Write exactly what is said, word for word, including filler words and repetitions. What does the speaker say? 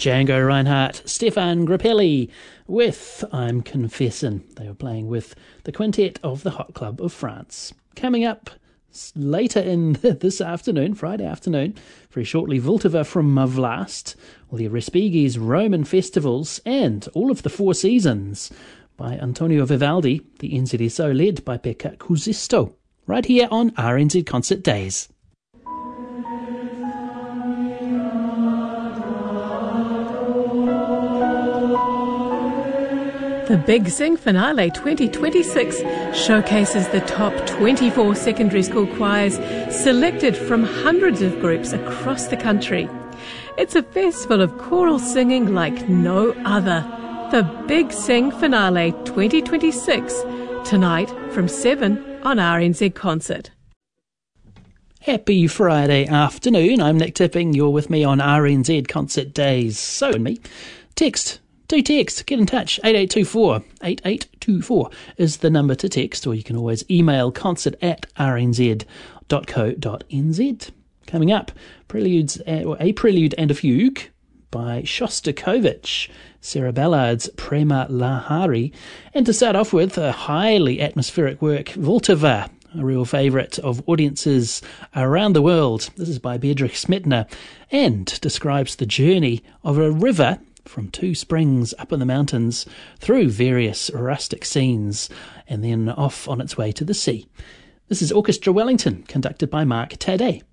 Django Reinhardt, Stefan Grappelli with I'm Confessin'. They were playing with the quintet of the Hot Club of France. Coming up later in this afternoon, Friday afternoon, very shortly, Vultava from Mavlast, the Respighi's Roman Festivals, and all of the Four Seasons by Antonio Vivaldi, the N Z S O led by Pekka Kuusisto, right here on R N Z Concert Days. The Big Sing Finale twenty twenty-six showcases the top twenty-four secondary school choirs selected from hundreds of groups across the country. It's a festival of choral singing like no other. The Big Sing Finale twenty twenty-six, tonight from seven on R N Z Concert. Happy Friday afternoon. I'm Nick Tipping. You're with me on R N Z Concert Days. So, and me. Text. Do text, get in touch, eight eight two four, eight eight two four is the number to text, or you can always email concert at r n z dot co dot n z. Coming up, preludes, or a prelude and a fugue by Shostakovich, Sarah Ballard's Prema Lahari, and to start off with, a highly atmospheric work, Vultava, a real favourite of audiences around the world. This is by Bedřich Smetana, and describes the journey of a river from two springs up in the mountains through various rustic scenes and then off on its way to the sea. This is Orchestra Wellington, conducted by Mark Taddei.